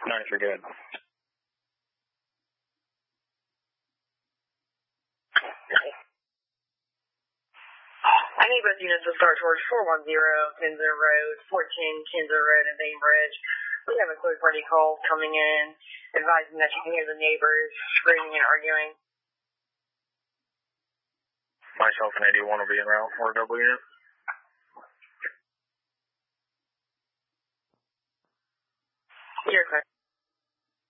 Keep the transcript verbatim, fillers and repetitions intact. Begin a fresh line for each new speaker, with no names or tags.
Nice, you're good.
I need both units to start towards four one zero, Kinzer Road, fourteen Kinzer Road and Bainbridge. We have a third party call coming in, advising that you can hear the neighbors screaming and arguing.
Myself and eighty-one will be en route for a double unit.
You're correct.